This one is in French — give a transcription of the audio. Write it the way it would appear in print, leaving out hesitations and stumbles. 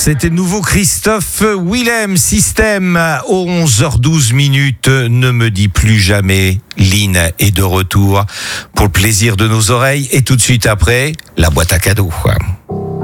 C'était le nouveau Christophe Willem, Système, 11h12 minutes, ne me dis plus jamais. Lynn est de retour pour le plaisir de nos oreilles et tout de suite après, la boîte à cadeaux.